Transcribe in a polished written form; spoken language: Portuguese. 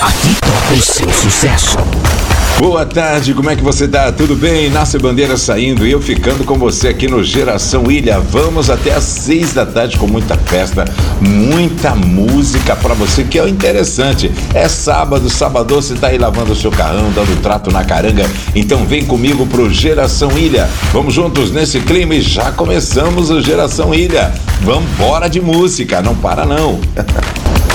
Aqui toca o seu sucesso. Boa tarde, como é que você tá? Tudo bem? Nasce Bandeira saindo e eu ficando com você aqui no Geração Ilha. Vamos até às 6 da tarde com muita festa, muita música pra você, que é o interessante. É sábado, sabadão, você tá aí lavando o seu carrão, dando trato na caranga. Então vem comigo pro Geração Ilha. Vamos juntos nesse clima e já começamos o Geração Ilha. Vambora de música, não para não.